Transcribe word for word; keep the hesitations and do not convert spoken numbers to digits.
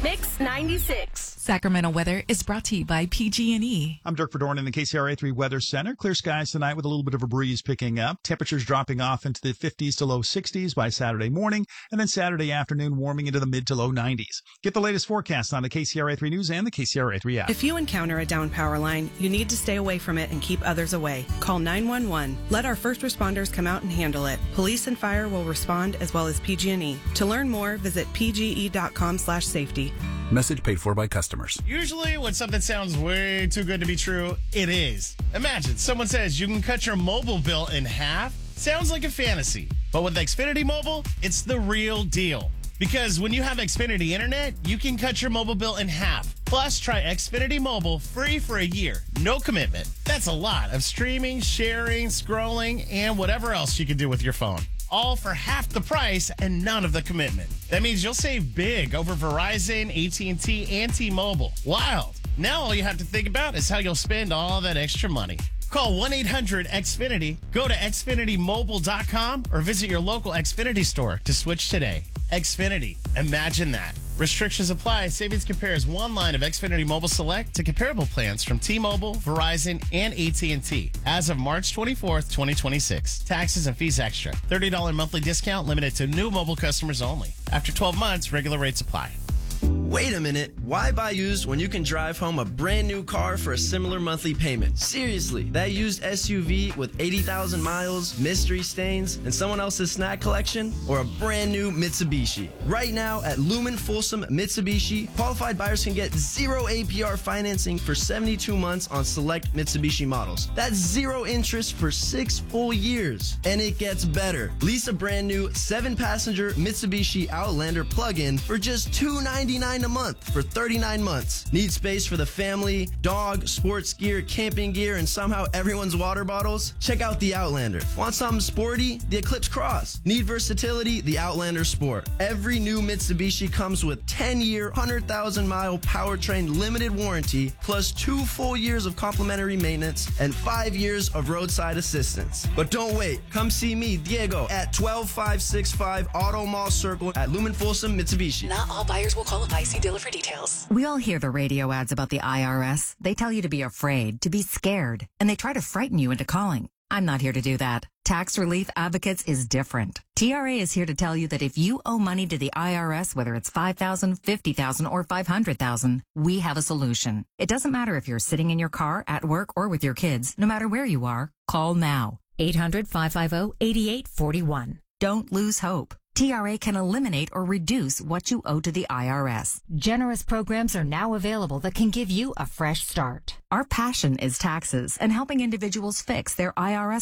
Mix ninety-six. Sacramento weather is brought to you by P G and E. I'm Dirk Verdorn in the K C R A three Weather Center. Clear skies tonight with a little bit of a breeze picking up. Temperatures dropping off into the fifties to low sixties by Saturday morning, and then Saturday afternoon warming into the mid to low nineties. Get the latest forecast on the K C R A three News and the K C R A three app. If you encounter a down power line, you need to stay away from it and keep others away. Call nine one one. Let our first responders come out and handle it. Police and fire will respond, as well as P G and E. To learn more, visit p g e dot com slash safety. Message paid for by customers. Usually when something sounds way too good to be true, it is. Imagine someone says you can cut your mobile bill in half. Sounds like a fantasy. But with Xfinity Mobile, it's the real deal. Because when you have Xfinity Internet, you can cut your mobile bill in half. Plus, try Xfinity Mobile free for a year. No commitment. That's a lot of streaming, sharing, scrolling, and whatever else you can do with your phone. All for half the price and none of the commitment. That means you'll save big over Verizon, A T and T, and T-Mobile. Wild. Now all you have to think about is how you'll spend all that extra money. Call one eight hundred X Finity, go to Xfinity Mobile dot com, or visit your local Xfinity store to switch today. Xfinity. Imagine that. Restrictions apply. Savings compares one line of Xfinity Mobile Select to comparable plans from T-Mobile, Verizon, and A T and T as of March twenty-fourth, twenty twenty-six. Taxes and fees extra. thirty dollars monthly discount limited to new mobile customers only. After twelve months, regular rates apply. Wait a minute, why buy used when you can drive home a brand new car for a similar monthly payment? Seriously, that used S U V with eighty thousand miles, mystery stains, and someone else's snack collection? Or a brand new Mitsubishi? Right now at Lumen Folsom Mitsubishi, qualified buyers can get zero A P R financing for seventy-two months on select Mitsubishi models. That's zero interest for six full years. And it gets better. Lease a brand new seven-passenger Mitsubishi Outlander plug-in for just two hundred ninety-nine dollars a month for thirty-nine months. Need space for the family, dog, sports gear, camping gear, and somehow everyone's water bottles? Check out the Outlander. Want something sporty? The Eclipse Cross. Need versatility? The Outlander Sport. Every new Mitsubishi comes with ten-year, one hundred thousand mile powertrain limited warranty, plus two full years of complimentary maintenance and five years of roadside assistance. But don't wait. Come see me, Diego, at twelve five sixty-five Auto Mall Circle at Lumen Folsom Mitsubishi. Not all buyers will qualify. See dealer for details. We all hear the radio ads about the I R S. They tell you to be afraid, to be scared, and they try to frighten you into calling. I'm not here to do that. Tax Relief Advocates is different. T R A is here to tell you that if you owe money to the I R S, whether it's five thousand dollars, fifty thousand dollars, or five hundred thousand dollars, we have a solution. It doesn't matter if you're sitting in your car, at work, or with your kids. No matter where you are, call now. eight hundred, five five zero, eight eight four one. Don't lose hope. T R A can eliminate or reduce what you owe to the I R S. Generous programs are now available that can give you a fresh start. Our passion is taxes and helping individuals fix their I R S